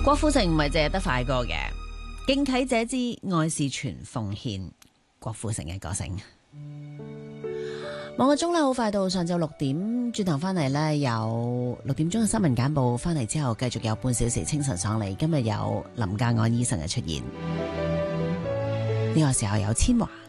郭富城唔係淨係得快歌嘅，敬啟者之愛是全奉獻，郭富城嘅歌聲。望個鐘咧，好快到上晝6點，轉頭翻嚟呢，有6點鐘嘅新聞簡報，翻嚟之後繼續有半小時清晨爽利。今日有林家安醫生嘅出現，呢個時候有千華。